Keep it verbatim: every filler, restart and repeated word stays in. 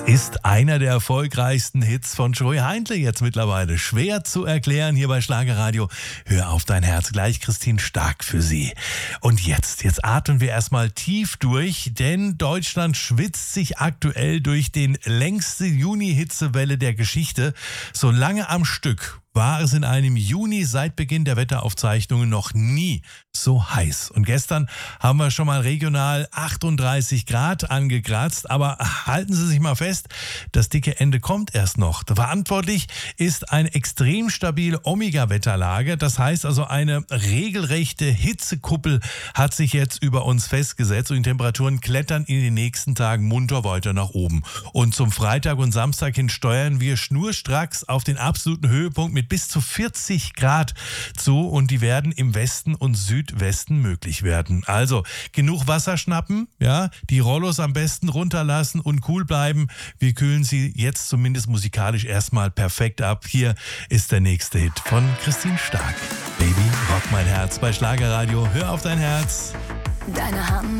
Es ist einer der erfolgreichsten Hits von Joey Heindle jetzt mittlerweile. Schwer zu erklären hier bei Schlagerradio. Hör auf dein Herz, gleich Christine Stark für Sie. Und jetzt, jetzt atmen wir erstmal tief durch, denn Deutschland schwitzt sich aktuell durch den längste Juni-Hitzewelle der Geschichte. So lange am Stück war es in einem Juni seit Beginn der Wetteraufzeichnungen noch nie so heiß. Und gestern haben wir schon mal regional achtunddreißig Grad angekratzt, aber halten Sie sich mal fest, das dicke Ende kommt erst noch. Verantwortlich ist eine extrem stabile Omega-Wetterlage, das heißt also eine regelrechte Hitzekuppel hat sich jetzt über uns festgesetzt und die Temperaturen klettern in den nächsten Tagen munter weiter nach oben. Und zum Freitag und Samstag hin steuern wir schnurstracks auf den absoluten Höhepunkt mit bis zu vierzig Grad zu und die werden im Westen und Südwesten möglich werden. Also genug Wasser schnappen, ja, die Rollos am besten runterlassen und cool bleiben. Wir kühlen sie jetzt zumindest musikalisch erstmal perfekt ab. Hier ist der nächste Hit von Christine Stark. Baby, rock mein Herz bei Schlagerradio. Hör auf dein Herz. Deine Hand